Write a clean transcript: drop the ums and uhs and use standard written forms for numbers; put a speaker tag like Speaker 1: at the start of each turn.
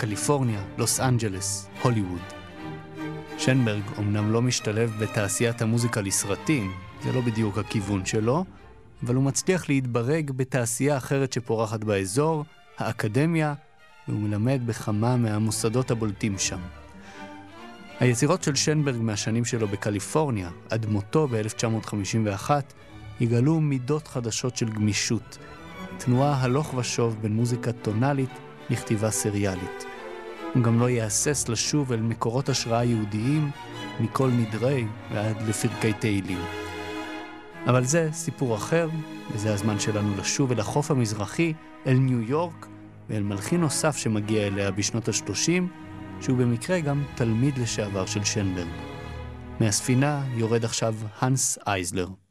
Speaker 1: קליפורניה, לוס אנג'לס, הוליווד. שנברג אומנם לא משתלב בתעשיית המוזיקה לסרטים, זה לא בדיוק הכיוון שלו, אבל הוא מצליח להתברג בתעשייה אחרת שפורחת באזור, האקדמיה, והוא מלמד בכמה מהמוסדות הבולטים שם. היצירות של שנברג מהשנים שלו בקליפורניה, עד מותו ב-1951, יגלו מידות חדשות של גמישות, תנועה הלוך ושוב בין מוזיקה טונלית לכתיבה סריאלית. הוא גם לא יאסס לשוב אל מקורות השראה יהודיים, מכל נדרי ועד לפרקי תהילים. אבל זה סיפור אחר, וזה הזמן שלנו לשוב אל החוף המזרחי, אל ניו יורק, ואל מלחין נוסף שמגיע אליה בשנות ה-30, שהוא במקרה גם תלמיד לשעבר של שנברג. מהספינה יורד עכשיו הנס אייזלר.